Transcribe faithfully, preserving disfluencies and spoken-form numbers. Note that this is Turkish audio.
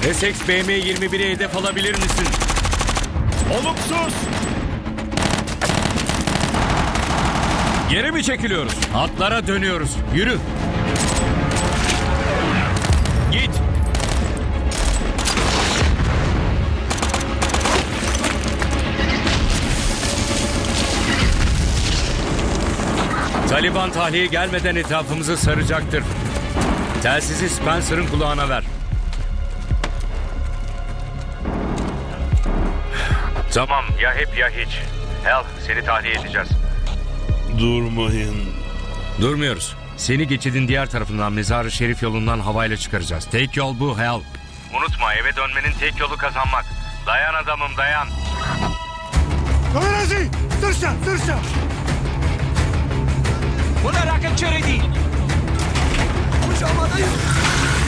Essex B M yirmi biri hedef alabilir misin? Olumsuz. Geri mi çekiliyoruz? Hatlara dönüyoruz. Yürü. Git. Taliban tahliye gelmeden etrafımızı saracaktır. Telsizi Spencer'ın kulağına ver. Tamam, ya hep ya hiç. Hal, seni tahliye edeceğiz. Durmayın. Durmuyoruz. Seni geçidin diğer tarafından Mezar-ı Şerif yolundan havayla çıkaracağız. Tek yol bu Hal. Unutma, eve dönmenin tek yolu kazanmak. Dayan adamım, dayan. Razi! Sırça! Sırça! هنا راكب شردي. Kuş havadayım!